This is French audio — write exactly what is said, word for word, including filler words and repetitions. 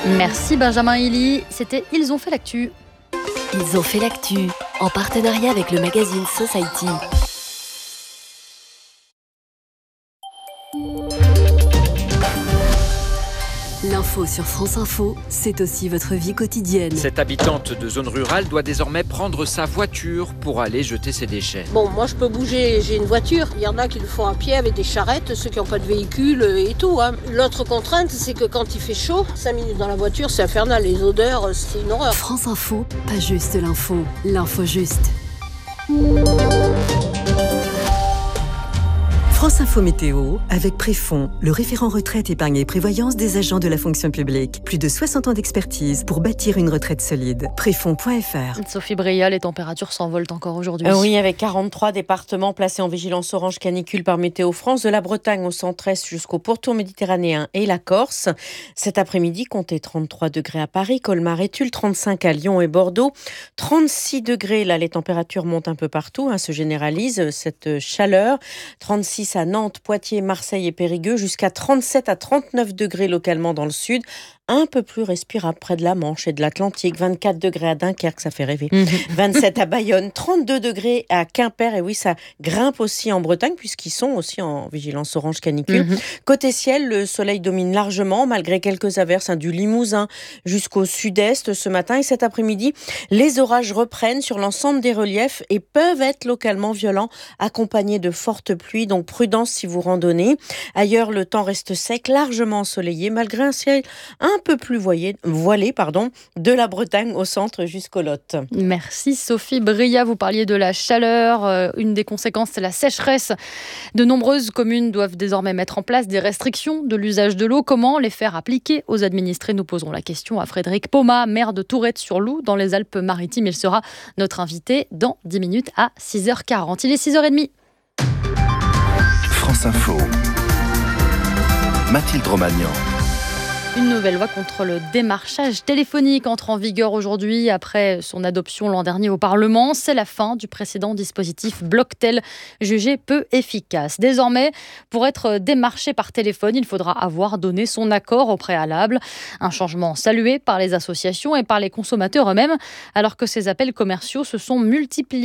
Merci Benjamin Hilly, c'était Ils ont fait l'actu. Ils ont fait l'actu, en partenariat avec le magazine Society. L'info sur France Info, c'est aussi votre vie quotidienne. Cette habitante de zone rurale doit désormais prendre sa voiture pour aller jeter ses déchets. Bon, moi je peux bouger, j'ai une voiture. Il y en a qui le font à pied avec des charrettes, ceux qui n'ont pas de véhicule et tout. Hein. L'autre contrainte, c'est que quand il fait chaud, cinq minutes dans la voiture, c'est infernal. Les odeurs, c'est une horreur. France Info, pas juste l'info, l'info juste. France Info Météo, avec Préfond, le référent retraite, épargne et prévoyance des agents de la fonction publique. Plus de soixante ans d'expertise pour bâtir une retraite solide. Préfond point f r. Sophie Bria, les températures s'envolent encore aujourd'hui. Euh, oui, avec quarante-trois départements placés en vigilance orange canicule par Météo France, de la Bretagne au centre-est jusqu'au pourtour méditerranéen et la Corse. Cet après-midi, comptez trente-trois degrés à Paris, Colmar et Tulle, trente-cinq à Lyon et Bordeaux, trente-six degrés. Là, les températures montent un peu partout, hein, se généralise cette chaleur. trente-six à Nantes, Poitiers, Marseille et Périgueux, jusqu'à trente-sept à trente-neuf degrés localement dans le sud. Un peu plus respirable près de la Manche et de l'Atlantique. vingt-quatre degrés à Dunkerque, ça fait rêver. Mmh. vingt-sept à Bayonne, trente-deux degrés à Quimper. Et oui, ça grimpe aussi en Bretagne puisqu'ils sont aussi en vigilance orange canicule. Mmh. Côté ciel, le soleil domine largement malgré quelques averses, hein, du Limousin jusqu'au sud-est ce matin. Et cet après-midi, les orages reprennent sur l'ensemble des reliefs et peuvent être localement violents, accompagnés de fortes pluies. Donc prudence si vous randonnez. Ailleurs, le temps reste sec, largement ensoleillé malgré un ciel un un peu plus voilé, voilé pardon, de la Bretagne au centre jusqu'au Lot. Merci Sophie Bria, vous parliez de la chaleur. Euh, une des conséquences, c'est la sécheresse. De nombreuses communes doivent désormais mettre en place des restrictions de l'usage de l'eau. Comment les faire appliquer aux administrés? Nous poserons la question à Frédéric Poma, maire de Tourette-sur-Loup dans les Alpes-Maritimes. Il sera notre invité dans dix minutes à six heures quarante. Il est six heures trente. France Info. Mathilde Romagnan. Une nouvelle loi contre le démarchage téléphonique entre en vigueur aujourd'hui après son adoption l'an dernier au Parlement. C'est la fin du précédent dispositif Blocktel, jugé peu efficace. Désormais, pour être démarché par téléphone, il faudra avoir donné son accord au préalable. Un changement salué par les associations et par les consommateurs eux-mêmes, alors que ces appels commerciaux se sont multipliés